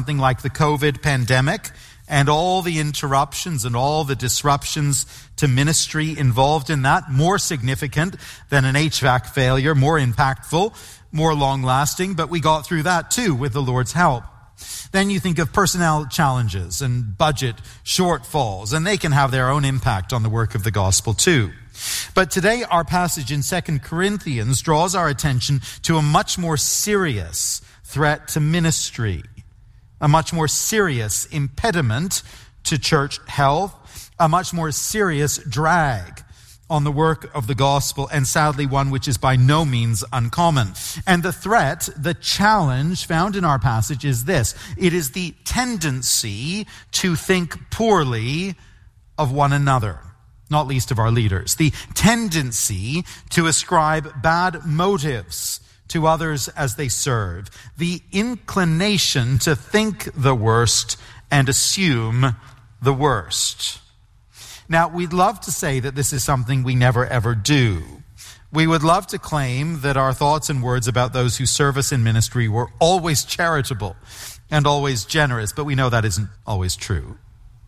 something like the COVID pandemic and all the interruptions and all the disruptions to ministry involved in that, more significant than an HVAC failure, more impactful, more long-lasting, but we got through that too with the Lord's help. Then you think of personnel challenges and budget shortfalls, and they can have their own impact on the work of the gospel too. But today our passage in 2 Corinthians draws our attention to a much more serious threat to ministry, a much more serious impediment to church health, a much more serious drag on the work of the gospel, and sadly one which is by no means uncommon. And the threat, the challenge found in our passage is this. It is the tendency to think poorly of one another, not least of our leaders. The tendency to ascribe bad motives to others as they serve. The inclination to think the worst and assume the worst. Now, we'd love to say that this is something we never ever do. We would love to claim that our thoughts and words about those who serve us in ministry were always charitable and always generous, but we know that isn't always true.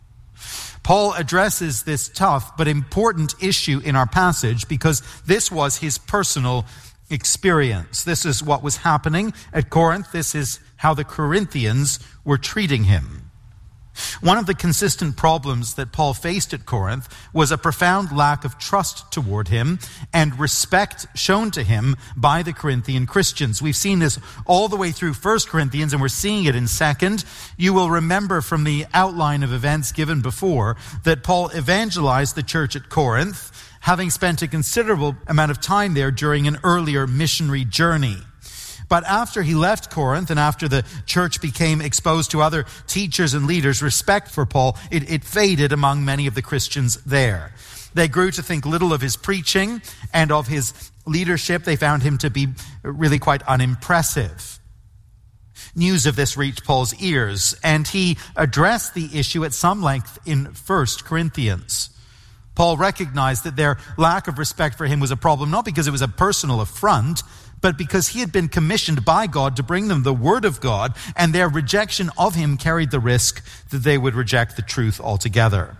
Paul addresses this tough but important issue in our passage because this was his personal experience. This is what was happening at Corinth. This is how the Corinthians were treating him. One of the consistent problems that Paul faced at Corinth was a profound lack of trust toward him and respect shown to him by the Corinthian Christians. We've seen this all the way through 1 Corinthians, and we're seeing it in 2. You will remember from the outline of events given before that Paul evangelized the church at Corinth, having spent a considerable amount of time there during an earlier missionary journey. But after he left Corinth and after the church became exposed to other teachers and leaders, respect for Paul, it faded among many of the Christians there. They grew to think little of his preaching and of his leadership. They found him to be really quite unimpressive. News of this reached Paul's ears, and he addressed the issue at some length in 1 Corinthians. Paul recognized that their lack of respect for him was a problem, not because it was a personal affront, but because he had been commissioned by God to bring them the word of God, and their rejection of him carried the risk that they would reject the truth altogether.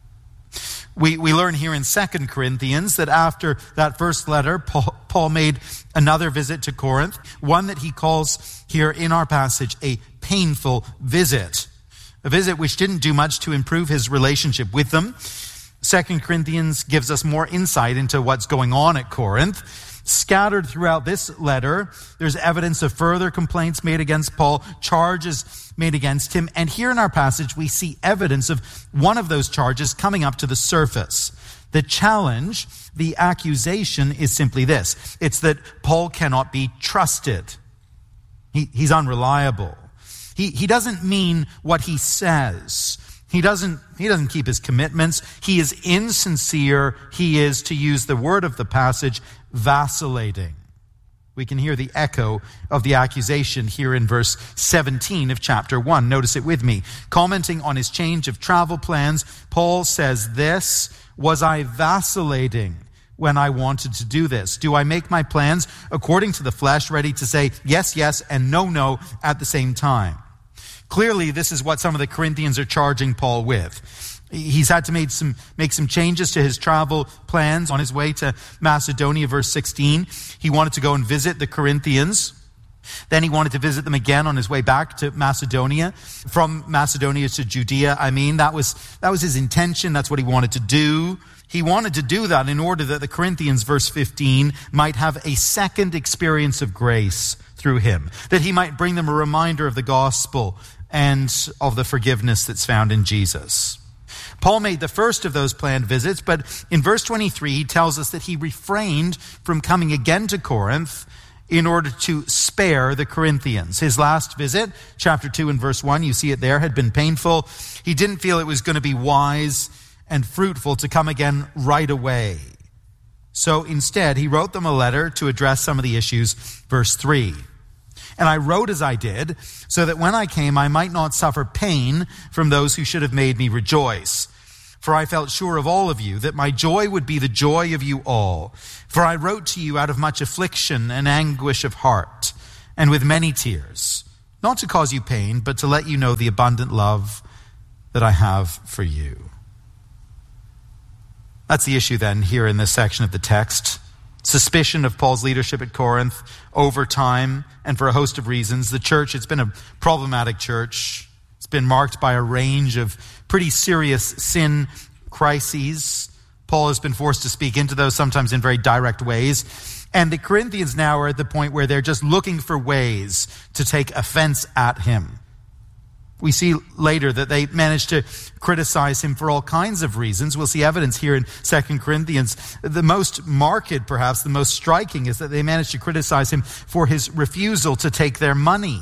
We learn here in 2 Corinthians that after that first letter, Paul made another visit to Corinth, one that he calls here in our passage a painful visit. A visit which didn't do much to improve his relationship with them. 2 Corinthians gives us more insight into what's going on at Corinth. Scattered throughout this letter, there's evidence of further complaints made against Paul, charges made against him. And here in our passage, we see evidence of one of those charges coming up to the surface. The challenge, the accusation is simply this. It's that Paul cannot be trusted. He's unreliable. He doesn't mean what he says. He doesn't keep his commitments. He is insincere. He is, to use the word of the passage, vacillating. We can hear the echo of the accusation here in verse 17 of chapter 1. Notice it with me. Commenting on his change of travel plans, Paul says this, "Was I vacillating when I wanted to do this? Do I make my plans according to the flesh, ready to say yes, yes, and no, no at the same time?" Clearly, this is what some of the Corinthians are charging Paul with. He's had to make some changes to his travel plans on his way to Macedonia, verse 16. He wanted to go and visit the Corinthians. Then he wanted to visit them again on his way back to Macedonia. From Macedonia to Judea, that was his intention. That's what he wanted to do. He wanted to do that in order that the Corinthians, verse 15, might have a second experience of grace through him, that he might bring them a reminder of the gospel and of the forgiveness that's found in Jesus. Paul made the first of those planned visits, but in verse 23, he tells us that he refrained from coming again to Corinth in order to spare the Corinthians. His last visit, chapter 2 and verse 1, you see it there, had been painful. He didn't feel it was going to be wise and fruitful to come again right away. So instead, he wrote them a letter to address some of the issues. Verse 3. "And I wrote as I did, so that when I came, I might not suffer pain from those who should have made me rejoice. For I felt sure of all of you, that my joy would be the joy of you all. For I wrote to you out of much affliction and anguish of heart, and with many tears. not to cause you pain, but to let you know the abundant love that I have for you. That's the issue then here in this section of the text. Suspicion of Paul's leadership at Corinth over time and for a host of reasons. The church, it's been a problematic church. It's been marked by a range of pretty serious sin crises. Paul has been forced to speak into those, sometimes in very direct ways. And the Corinthians now are at the point where they're just looking for ways to take offense at him. We see later that they managed to criticize him for all kinds of reasons. We'll see evidence here in 2 Corinthians. The most marked, perhaps the most striking, is that they managed to criticize him for his refusal to take their money.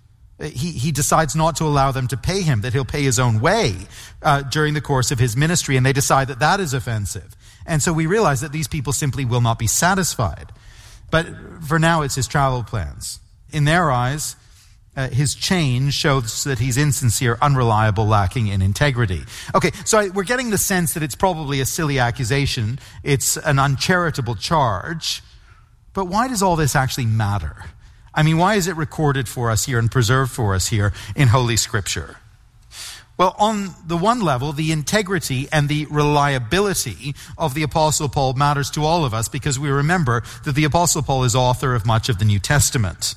He decides not to allow them to pay him, that he'll pay his own way during the course of his ministry, and they decide that that is offensive. And so we realize that these people simply will not be satisfied. But for now, it's his travel plans. In their eyes, his change shows that he's insincere, unreliable, lacking in integrity. Okay, so we're getting the sense that it's probably a silly accusation. It's an uncharitable charge. But why does all this actually matter? I mean, why is it recorded for us here and preserved for us here in Holy Scripture? Well, on the one level, the integrity and the reliability of the Apostle Paul matters to all of us because we remember that the Apostle Paul is author of much of the New Testament.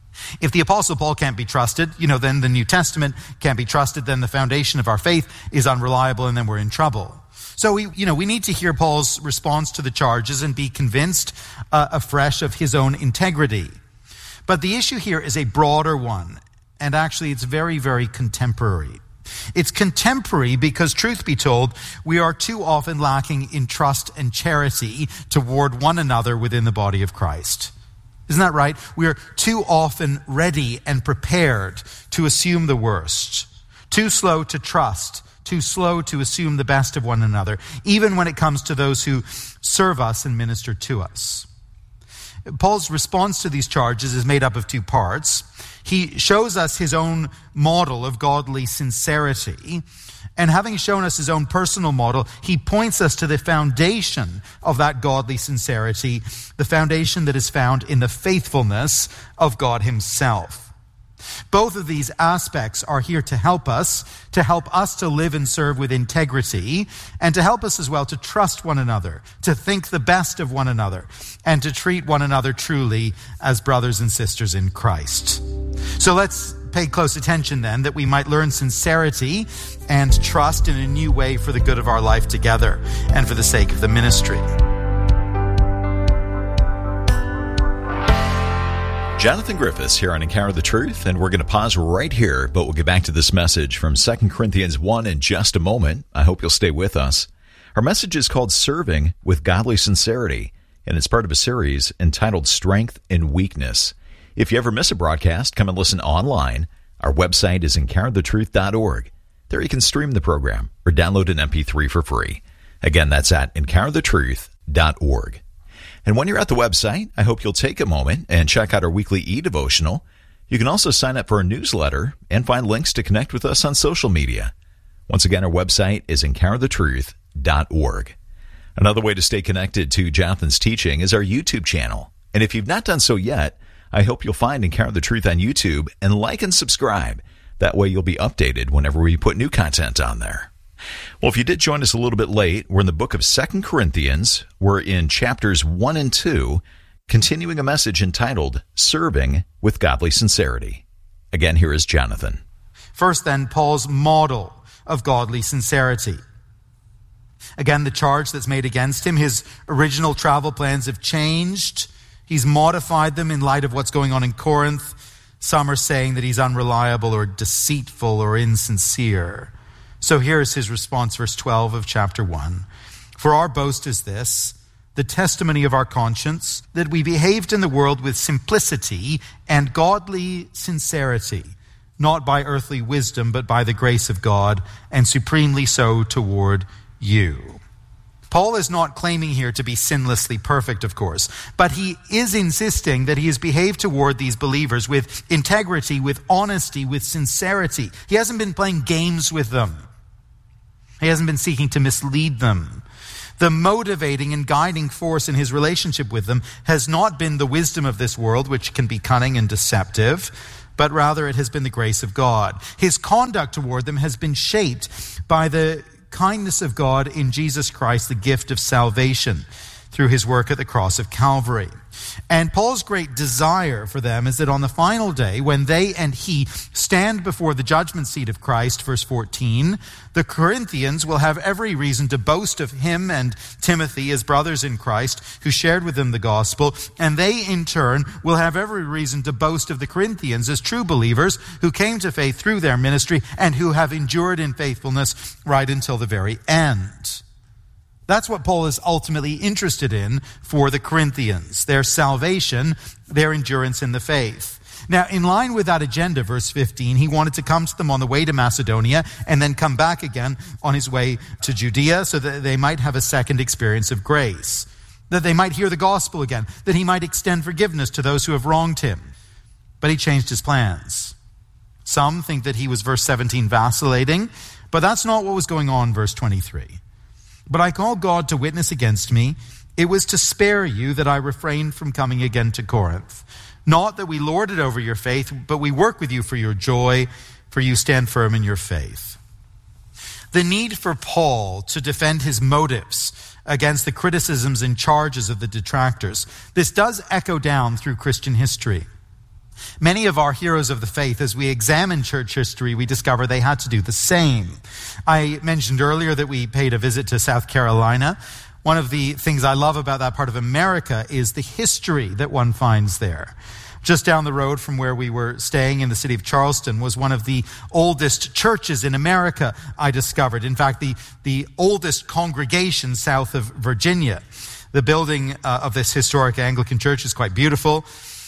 If the Apostle Paul can't be trusted, then the New Testament can't be trusted, then the foundation of our faith is unreliable, and then we're in trouble. So we need to hear Paul's response to the charges and be convinced afresh of his own integrity. But the issue here is a broader one, and actually it's very, very contemporary. It's contemporary because, truth be told, we are too often lacking in trust and charity toward one another within the body of Christ. Isn't that right? We are too often ready and prepared to assume the worst, too slow to trust, too slow to assume the best of one another, even when it comes to those who serve us and minister to us. Paul's response to these charges is made up of two parts. He shows us his own model of godly sincerity, and having shown us his own personal model, he points us to the foundation of that godly sincerity, the foundation that is found in the faithfulness of God himself. Both of these aspects are here to help us to live and serve with integrity, and to help us as well to trust one another, to think the best of one another, and to treat one another truly as brothers and sisters in Christ. So let's pay close attention then, that we might learn sincerity and trust in a new way for the good of our life together and for the sake of the ministry. Jonathan Griffiths here on Encounter the Truth, and we're going to pause right here, but we'll get back to this message from 2 Corinthians 1 in just a moment. I hope you'll stay with us. Our message is called Serving with Godly Sincerity, and it's part of a series entitled Strength in Weakness. If you ever miss a broadcast, come and listen online. Our website is encounterthetruth.org. There you can stream the program or download an MP3 for free. Again, that's at encounterthetruth.org. And when you're at the website, I hope you'll take a moment and check out our weekly e-devotional. You can also sign up for our newsletter and find links to connect with us on social media. Once again, our website is encounterthetruth.org. Another way to stay connected to Jonathan's teaching is our YouTube channel. And if you've not done so yet, I hope you'll find Encounter the Truth on YouTube and like and subscribe. That way you'll be updated whenever we put new content on there. Well, if you did join us a little bit late, we're in the book of 2 Corinthians. We're in chapters 1 and 2, continuing a message entitled Serving with Godly Sincerity. Again, here is Jonathan. First then, Paul's model of godly sincerity. Again, the charge that's made against him, his original travel plans have changed. He's modified them in light of what's going on in Corinth. Some are saying that he's unreliable or deceitful or insincere. So here is his response, verse 12 of chapter 1. For our boast is this, the testimony of our conscience, that we behaved in the world with simplicity and godly sincerity, not by earthly wisdom, but by the grace of God, and supremely so toward you. Paul is not claiming here to be sinlessly perfect, of course, but he is insisting that he has behaved toward these believers with integrity, with honesty, with sincerity. He hasn't been playing games with them. He hasn't been seeking to mislead them. The motivating and guiding force in his relationship with them has not been the wisdom of this world, which can be cunning and deceptive, but rather it has been the grace of God. His conduct toward them has been shaped by the kindness of God in Jesus Christ, the gift of salvation through his work at the cross of Calvary. And Paul's great desire for them is that on the final day, when they and he stand before the judgment seat of Christ, verse 14, the Corinthians will have every reason to boast of him and Timothy as brothers in Christ who shared with them the gospel, and they in turn will have every reason to boast of the Corinthians as true believers who came to faith through their ministry and who have endured in faithfulness right until the very end. That's what Paul is ultimately interested in for the Corinthians, their salvation, their endurance in the faith. Now, in line with that agenda, verse 15, he wanted to come to them on the way to Macedonia and then come back again on his way to Judea so that they might have a second experience of grace, that they might hear the gospel again, that he might extend forgiveness to those who have wronged him. But he changed his plans. Some think that he was, verse 17, vacillating, but that's not what was going on, verse 23. But I call God to witness against me. It was to spare you that I refrained from coming again to Corinth. Not that we lord it over your faith, but we work with you for your joy, for you stand firm in your faith. The need for Paul to defend his motives against the criticisms and charges of the detractors, this does echo down through Christian history. Many of our heroes of the faith, as we examine church history, we discover they had to do the same. I mentioned earlier that we paid a visit to South Carolina. One of the things I love about that part of America is the history that one finds there. Just down the road from where we were staying in the city of Charleston was one of the oldest churches in America, I discovered. In fact, the oldest congregation south of Virginia. The building of this historic Anglican church is quite beautiful.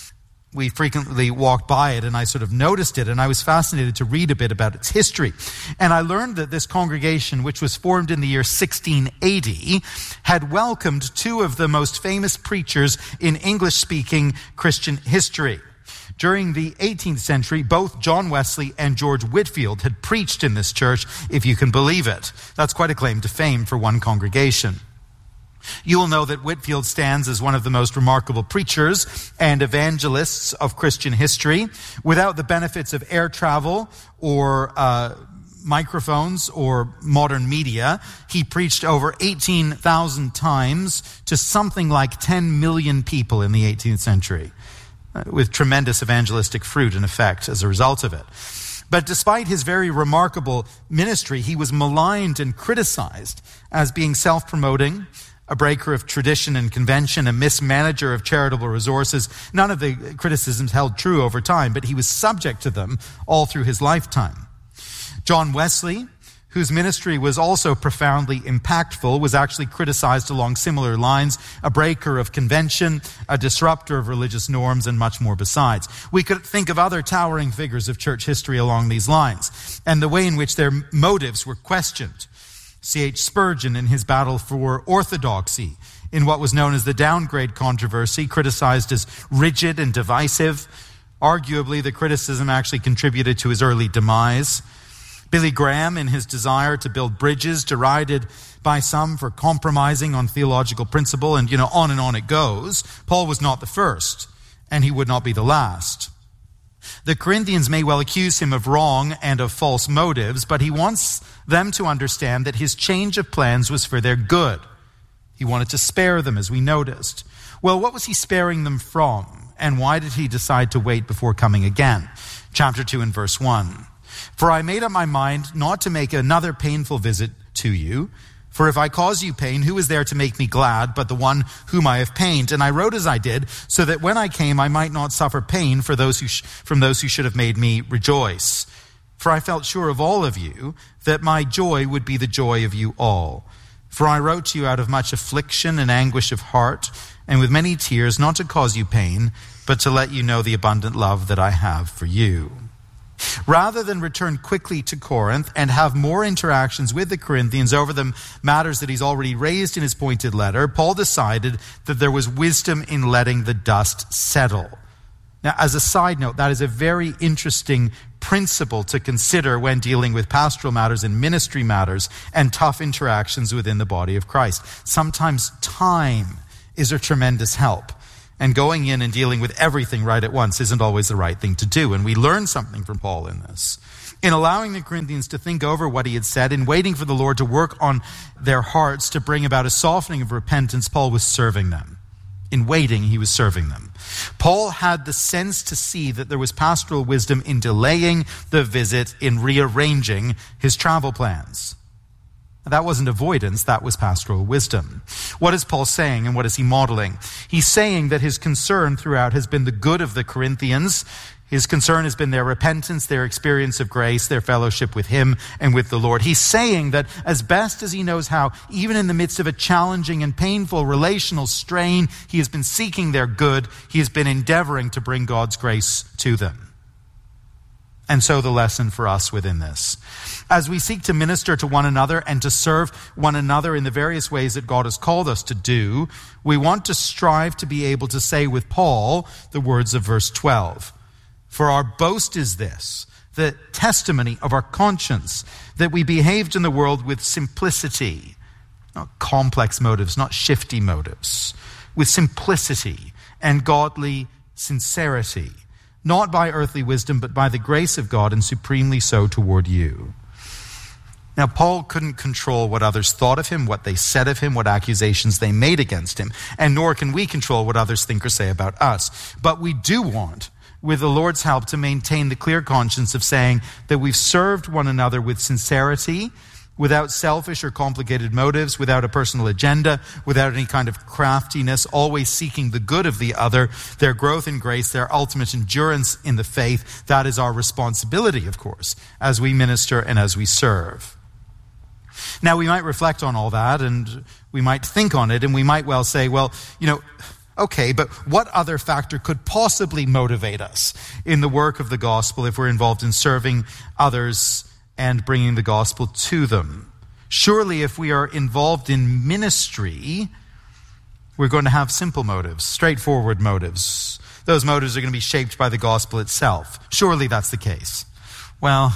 We frequently walked by it and I sort of noticed it, and I was fascinated to read a bit about its history. And I learned that this congregation, which was formed in the year 1680, had welcomed two of the most famous preachers in English-speaking Christian history. During the 18th century, both John Wesley and George Whitefield had preached in this church, if you can believe it. That's quite a claim to fame for one congregation. You will know that Whitefield stands as one of the most remarkable preachers and evangelists of Christian history. Without the benefits of air travel or microphones or modern media, he preached over 18,000 times to something like 10 million people in the 18th century, with tremendous evangelistic fruit and effect as a result of it. But despite his very remarkable ministry, he was maligned and criticized as being self-promoting, a breaker of tradition and convention, a mismanager of charitable resources. None of the criticisms held true over time, but he was subject to them all through his lifetime. John Wesley, whose ministry was also profoundly impactful, was actually criticized along similar lines, a breaker of convention, a disruptor of religious norms, and much more besides. We could think of other towering figures of church history along these lines, and the way in which their motives were questioned. C.H. Spurgeon, in his battle for orthodoxy, in what was known as the downgrade controversy, criticized as rigid and divisive. Arguably, the criticism actually contributed to his early demise. Billy Graham, in his desire to build bridges, derided by some for compromising on theological principle, and on it goes. Paul was not the first, and he would not be the last. The Corinthians may well accuse him of wrong and of false motives, but he wants them to understand that his change of plans was for their good. He wanted to spare them, as we noticed. Well, what was he sparing them from? And why did he decide to wait before coming again? Chapter 2 and verse 1. For I made up my mind not to make another painful visit to you. For if I cause you pain, who is there to make me glad but the one whom I have pained? And I wrote as I did, so that when I came I might not suffer pain from those who should have made me rejoice. For I felt sure of all of you that my joy would be the joy of you all. For I wrote to you out of much affliction and anguish of heart, and with many tears, not to cause you pain, but to let you know the abundant love that I have for you. Rather than return quickly to Corinth and have more interactions with the Corinthians over the matters that he's already raised in his pointed letter, Paul decided that there was wisdom in letting the dust settle. Now, as a side note, that is a very interesting principle to consider when dealing with pastoral matters and ministry matters and tough interactions within the body of Christ. Sometimes time is a tremendous help. And going in and dealing with everything right at once isn't always the right thing to do. And we learn something from Paul in this. In allowing the Corinthians to think over what he had said, in waiting for the Lord to work on their hearts to bring about a softening of repentance, Paul was serving them. In waiting, he was serving them. Paul had the sense to see that there was pastoral wisdom in delaying the visit, in rearranging his travel plans. That wasn't avoidance, that was pastoral wisdom. What is Paul saying and what is he modeling? He's saying that his concern throughout has been the good of the Corinthians. His concern has been their repentance, their experience of grace, their fellowship with him and with the Lord. He's saying that as best as he knows how, even in the midst of a challenging and painful relational strain, he has been seeking their good. He has been endeavoring to bring God's grace to them. And so the lesson for us within this. As we seek to minister to one another and to serve one another in the various ways that God has called us to do, we want to strive to be able to say with Paul the words of verse 12. For our boast is this, the testimony of our conscience, that we behaved in the world with simplicity, not complex motives, not shifty motives, with simplicity and godly sincerity, not by earthly wisdom, but by the grace of God, and supremely so toward you. Now, Paul couldn't control what others thought of him, what they said of him, what accusations they made against him, and nor can we control what others think or say about us. But we do want, with the Lord's help, to maintain the clear conscience of saying that we've served one another with sincerity, without selfish or complicated motives, without a personal agenda, without any kind of craftiness, always seeking the good of the other, their growth in grace, their ultimate endurance in the faith. That is our responsibility, of course, as we minister and as we serve. Now, we might reflect on all that, and we might think on it, and we might well say, well, okay, but what other factor could possibly motivate us in the work of the gospel if we're involved in serving others and bringing the gospel to them? Surely if we are involved in ministry, we're going to have simple motives, straightforward motives. Those motives are going to be shaped by the gospel itself. Surely that's the case. Well,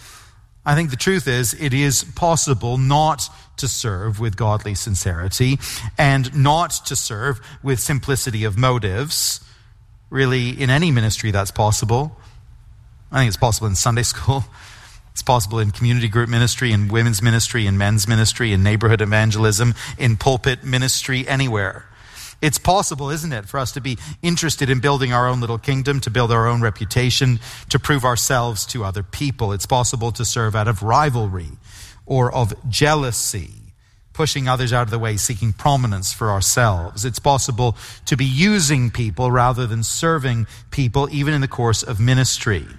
I think the truth is it is possible not to serve with godly sincerity and not to serve with simplicity of motives. Really, in any ministry that's possible. I think it's possible in Sunday school. It's possible in community group ministry, in women's ministry, in men's ministry, in neighborhood evangelism, in pulpit ministry, anywhere. It's possible, isn't it, for us to be interested in building our own little kingdom, to build our own reputation, to prove ourselves to other people. It's possible to serve out of rivalry or of jealousy, pushing others out of the way, seeking prominence for ourselves. It's possible to be using people rather than serving people, even in the course of ministry.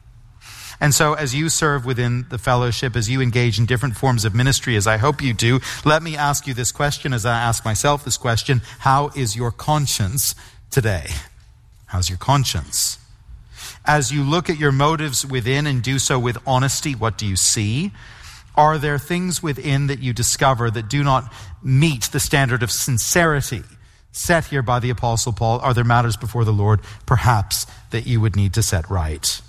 And so as you serve within the fellowship, as you engage in different forms of ministry, as I hope you do, let me ask you this question as I ask myself this question: how is your conscience today? How's your conscience? As you look at your motives within and do so with honesty, what do you see? Are there things within that you discover that do not meet the standard of sincerity set here by the Apostle Paul? Are there matters before the Lord, perhaps, that you would need to set right?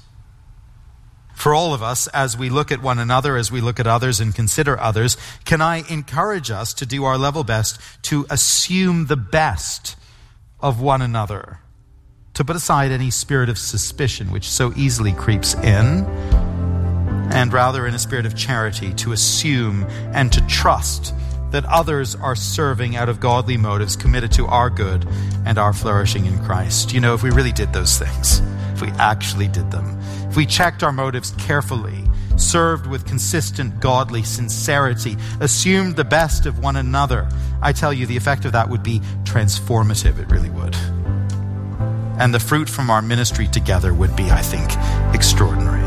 For all of us, as we look at one another, as we look at others and consider others, can I encourage us to do our level best to assume the best of one another, to put aside any spirit of suspicion which so easily creeps in, and rather in a spirit of charity to assume and to trust that others are serving out of godly motives, committed to our good and our flourishing in Christ. If we really did those things, if we actually did them, if we checked our motives carefully, served with consistent godly sincerity, assumed the best of one another, I tell you, the effect of that would be transformative. It really would. And the fruit from our ministry together would be, I think, extraordinary.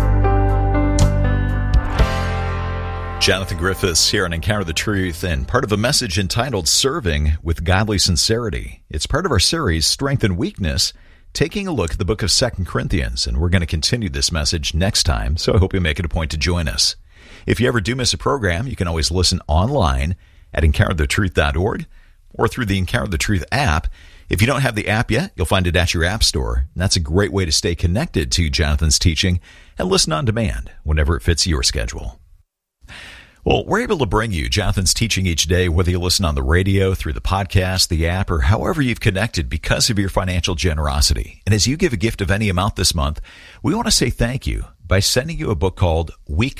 Jonathan Griffiths here on Encounter the Truth, and part of a message entitled Serving with Godly Sincerity. It's part of our series, Strength and Weakness, taking a look at the book of 2 Corinthians, and we're going to continue this message next time, so I hope you make it a point to join us. If you ever do miss a program, you can always listen online at EncounterTheTruth.org or through the Encounter the Truth app. If you don't have the app yet, you'll find it at your app store. And that's a great way to stay connected to Jonathan's teaching and listen on demand whenever it fits your schedule. Well, we're able to bring you Jonathan's teaching each day, whether you listen on the radio, through the podcast, the app, or however you've connected because of your financial generosity. And as you give a gift of any amount this month, we want to say thank you by sending you a book called Week